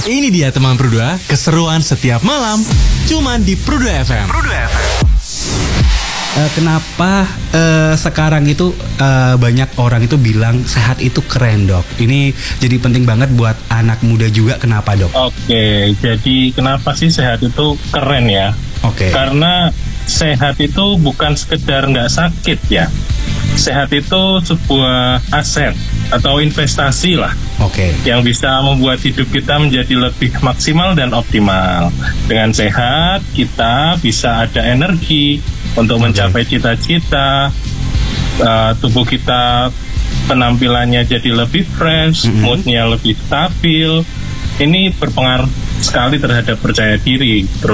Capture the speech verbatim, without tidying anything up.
Ini dia teman Prudua, keseruan setiap malam, cuman di Prudua F M. Prudua F M. Uh, kenapa uh, sekarang itu uh, banyak orang itu bilang sehat itu keren, Dok? Ini jadi penting banget buat anak muda juga. Kenapa, Dok? Oke, jadi kenapa sih sehat itu keren ya? Oke. Karena sehat itu bukan sekedar nggak sakit ya. Sehat itu sebuah aset atau investasi lah. Oke. Yang bisa membuat hidup kita menjadi lebih maksimal dan optimal. Dengan sehat, kita bisa ada energi untuk mencapai cita-cita, uh, tubuh kita penampilannya jadi lebih fresh, mm-hmm. moodnya lebih stabil. Ini berpengaruh sekali terhadap percaya diri,